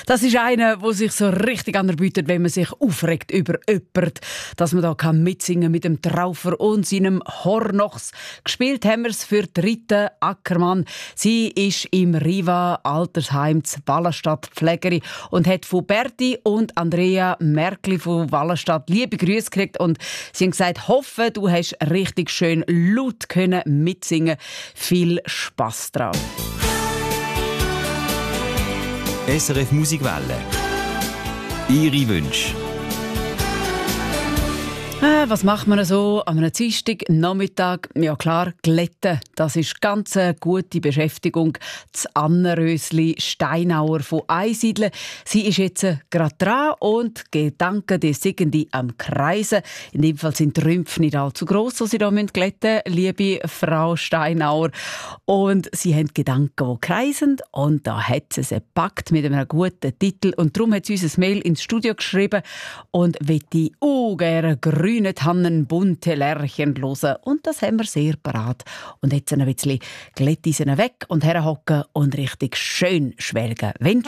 Das ist einer, der sich so richtig anerbietet, wenn man sich aufregt über jemanden. Dass man da mitsingen kann mit dem Traufer und seinem Hornochs. Gespielt haben wir es für die Rita Ackermann. Sie ist im Riva Altersheim zu Wallenstadt Pflegerin und hat von Berti und Andrea Merkli von Wallenstadt liebe Grüße gekriegt. Und sie haben gesagt, hoffe, du hast richtig schön laut können mitsingen. Viel Spass drauf. SRF Musikwelle. Ihre Wünsche. Was macht man so an einem Dienstagnachmittag? Ja klar, glätten. Das ist ganz eine gute Beschäftigung. Das Anna Rösli Steinauer von Einsiedeln. Sie ist jetzt gerade dran und die Gedanken, die sind die am Kreisen. In dem Fall sind die Rümpfe nicht allzu gross, die sie hier glätten müssen, liebe Frau Steinauer. Und sie haben Gedanken, die kreisen. Und da hat sie gepackt mit einem guten Titel. Und darum hat sie uns ein Mail ins Studio geschrieben und möchte gerne grüne Tannen, bunte Lärchen hören. Und das haben wir sehr parat. Und jetzt ein bisschen Glättisen weg und herhocken und richtig schön schwelgen.